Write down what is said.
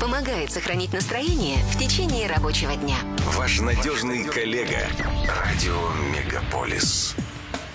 помогает сохранить настроение в течение рабочего дня. Ваш надежный коллега. Радио Мегаполис.